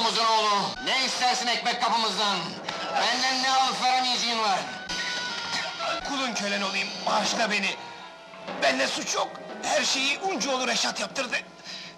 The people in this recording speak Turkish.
Domuzun oğlu! Ne istersin ekmek kapımızdan? Benden ne alıp veremeyeceğin var! Kulun kölen olayım, bağışla beni! Bende suç yok, her şeyi Uncuoğlu Reşat yaptırdı!